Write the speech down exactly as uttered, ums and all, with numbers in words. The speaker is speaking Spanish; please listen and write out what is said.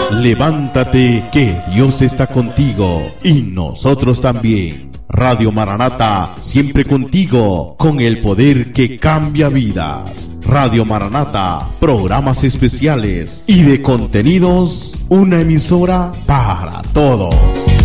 Levántate, que Dios está contigo y nosotros también. Radio Maranata, siempre contigo, con el poder que cambia vidas. Radio Maranata, programas especiales y de contenidos, una emisora para todos.